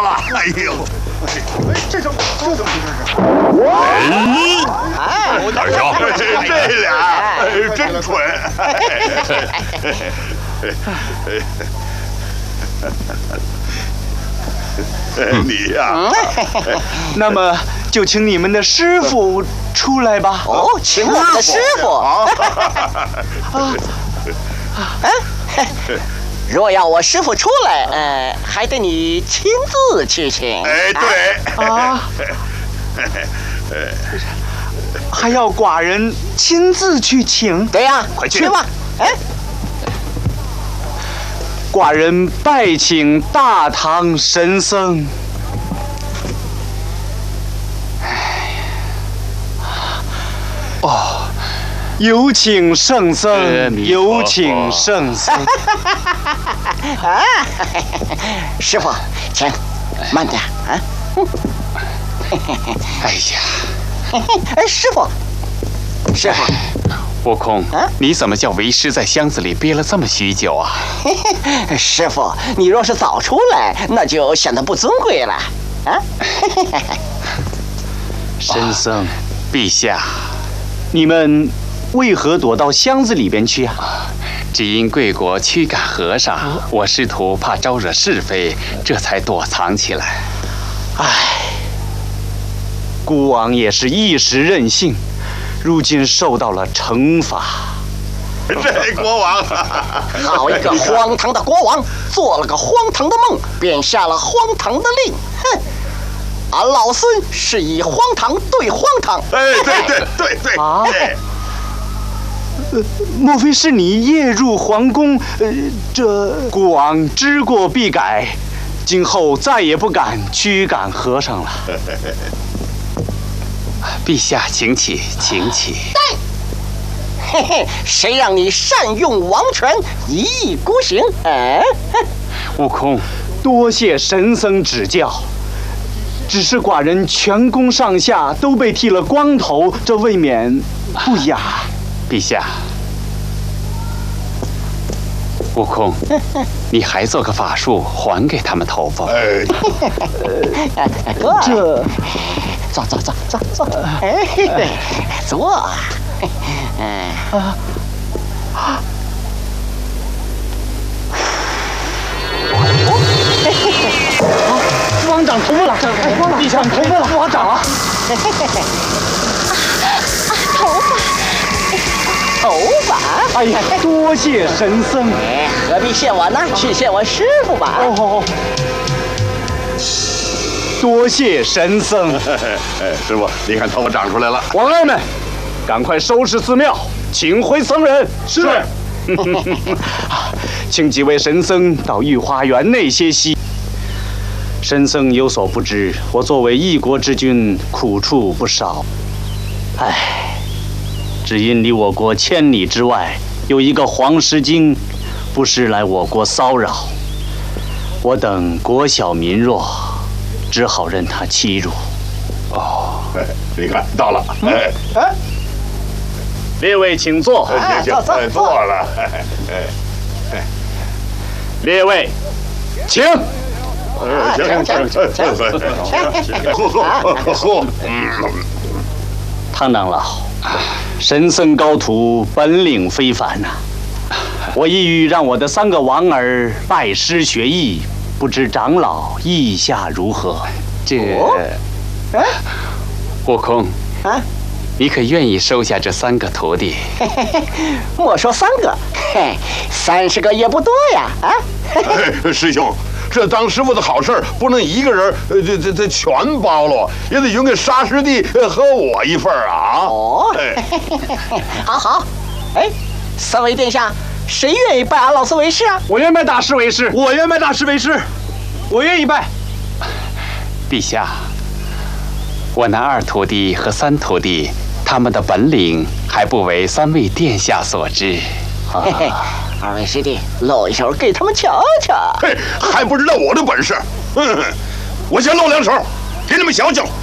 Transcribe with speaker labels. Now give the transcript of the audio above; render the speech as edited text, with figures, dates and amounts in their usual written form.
Speaker 1: 着了！哎呦，
Speaker 2: 这怎么回事？
Speaker 1: 大兄，这俩真蠢！你呀，
Speaker 3: 那么就请你们的师傅出来吧。
Speaker 4: 哦，请我们的师傅。若要我师傅出来，还得你亲自去请。
Speaker 1: 哎，对。
Speaker 3: 啊，还要寡人亲自去请？
Speaker 4: 对呀，
Speaker 3: 快去
Speaker 4: 去吧。哎，
Speaker 3: 寡人拜请大唐神僧。哦，有请圣僧，有请圣僧。
Speaker 4: 师傅，请慢点啊。
Speaker 5: 哎呀，
Speaker 4: 哎，师傅，
Speaker 5: 悟空，你怎么叫为师在箱子里憋了这么许久啊？
Speaker 4: 师傅，你若是早出来，那就显得不尊贵了啊。
Speaker 3: 神僧，
Speaker 5: 陛下，
Speaker 3: 你们为何躲到箱子里边去啊？
Speaker 5: 只因贵国驱赶和尚，我师徒怕招惹是非，这才躲藏起来。
Speaker 3: 唉，孤王也是一时任性，如今受到了惩罚。
Speaker 1: 这国王，
Speaker 4: 好一个荒唐的国王，做了个荒唐的梦，便下了荒唐的令。哼！俺老孙是以荒唐对荒唐。
Speaker 1: 哎，对
Speaker 3: 啊！莫非是你夜入皇宫？这孤王知过必改，今后再也不敢驱赶和尚了。
Speaker 5: 陛下，请起，请起。
Speaker 4: 嘿嘿，谁让你善用王权，一意孤行？
Speaker 5: 悟空，
Speaker 3: 多谢神僧指教。只是寡人全宫上下都被剃了光头，这未免不雅。
Speaker 5: 陛下，悟空，你还做个法术还给他们头发。
Speaker 1: 哎，
Speaker 3: 这
Speaker 4: 坐，哎，坐。
Speaker 3: 王长头发了，地上头发了，王长了。
Speaker 4: 头发。
Speaker 3: 哎呀，多谢神僧。
Speaker 4: 何必谢我呢？去谢我师傅吧。
Speaker 3: 哦，多谢神僧。
Speaker 1: 师傅，你看头发长出来了。
Speaker 3: 王儿们，赶快收拾寺庙，请回僧人。
Speaker 1: 是。
Speaker 3: 请几位神僧到御花园内歇息。神僧有所不知，我作为一国之君，苦处不少。唉，只因离我国千里之外有一个黄狮精，不时来我国骚扰，我等国小民弱，只好任他欺辱。
Speaker 1: 哦，你看到了。
Speaker 3: 列位请坐。
Speaker 1: 行，坐了。
Speaker 3: 列位，请。
Speaker 1: 喝。
Speaker 3: 唐长老，神僧高徒本领非凡呐。我意欲让我的3个王儿拜师学艺，不知长老意下如何？
Speaker 5: 悟空，你可愿意收下这3个徒弟？
Speaker 4: 莫说3个，30个也不多呀！
Speaker 1: 师兄。这当师傅的好事不能一个人这全包了，也得匀给沙师弟和我一份啊！
Speaker 4: 哦，好，3位殿下，谁愿意拜俺老孙为师啊？
Speaker 3: 我愿拜大师为师，我愿拜大师为师，我愿意拜。
Speaker 5: 陛下，我那2徒弟和3徒弟，他们的本领还不为3位殿下所知。
Speaker 4: 2位师弟，露一手给他们瞧瞧。
Speaker 1: 嘿，还不知道我的本事。我先露2手，给你们瞧瞧。